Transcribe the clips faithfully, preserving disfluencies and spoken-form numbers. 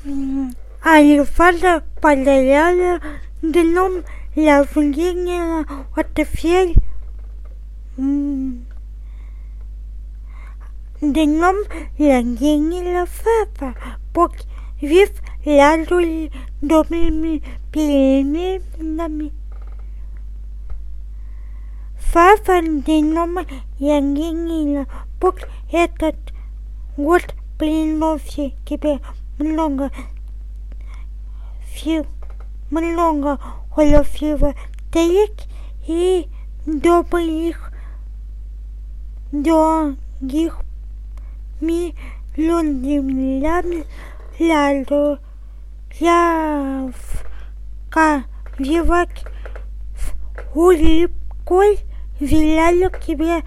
Alifada padalara denom la funginha otefel denom la gini la fafa pok vif lado domi pleni nami fafa denom la gini la pok этот год приносит тебе много фил, много холофива таек и добрых других миллионов ладу я в вивак улыбкой виляю тебе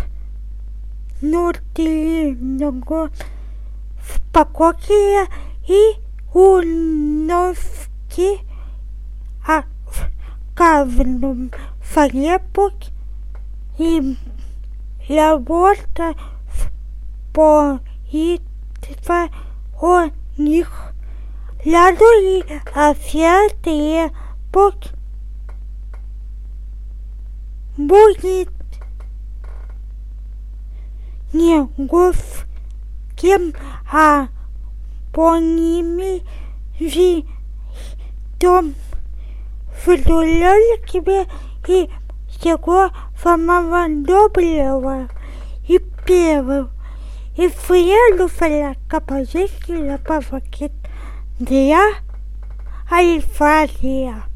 внутри много в покое и уновки, а в каждом фарепок и работа в поитва о них ладу и оферты пок будет не гов кем, а по ними ви том вдуляли тебе и всего самого доброго и первого и фриаду фляка позицию павакет для Альфадия.